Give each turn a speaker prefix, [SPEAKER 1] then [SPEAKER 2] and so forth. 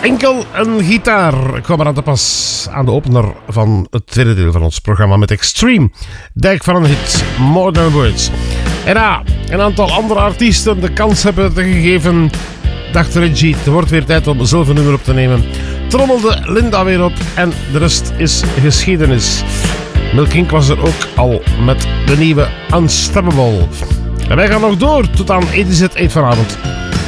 [SPEAKER 1] Enkel een gitaar kwam er aan te pas aan de opener van het tweede deel van ons programma met Extreme. Dijk van een hit, More Than Words. En een aantal andere artiesten de kans hebben gegeven. Dacht Reggie, het wordt weer tijd om zelf een nummer op te nemen. Trommelde Linda weer op en de rest is geschiedenis. Milk Inc. was er ook al met de nieuwe Unstoppable. En wij gaan nog door tot aan Edizet 8 vanavond.